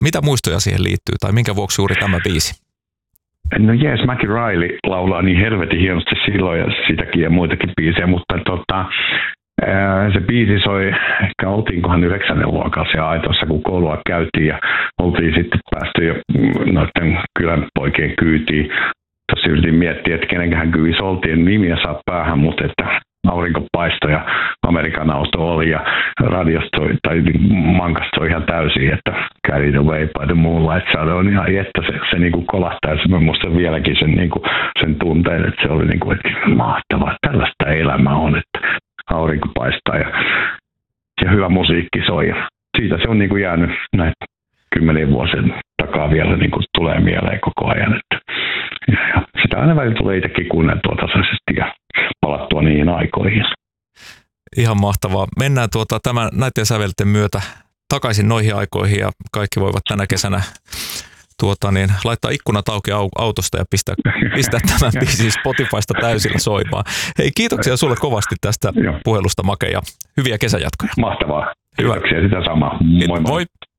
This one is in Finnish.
Mitä muistoja siihen liittyy tai minkä vuoksi juuri tämä biisi? No jees, Mackie Riley laulaa niin helvetin hienosti silloin ja sitäkin ja muitakin biisejä, mutta se biisi soi, ehkä oltiinkohan 9. luokassa ja aitoissa, kun koulua käytiin ja oltiin sitten päästy jo noiden kylän poikien kyytiin. Tuossa yritin miettiä, että kenenkähän kyyvissä oltiin, nimiä saa päähän, mutta että aurinko paistoi ja Amerikan auto oli ja radiosta tai mankasta soi ihan täysin, että carried away by the moonlight shadow on ihan, että se niinku kolahtaa ja mä muistan vieläkin sen, niinku, sen tunteen, että se oli niinku, että mahtavaa, tällaista elämää on, että aurinko paistaa ja hyvä musiikki soi ja siitä se on niinku jäänyt näitä 10 vuosien takaa vielä niinku tulee mieleen koko ajan, että ja sitä aina välillä tulee itsekin kuunneltua tasaisesti ja palattua niihin aikoihin. Ihan mahtavaa. Mennään näiden sävelten myötä takaisin noihin aikoihin ja kaikki voivat tänä kesänä laittaa ikkunat auki autosta ja pistää tämän biisin Spotifysta täysillä soimaan. Hei, kiitoksia sulle kovasti tästä puhelusta, Make, ja hyviä kesäjatkoja. Mahtavaa. Kiitoksia sitä samaa. Moi moi.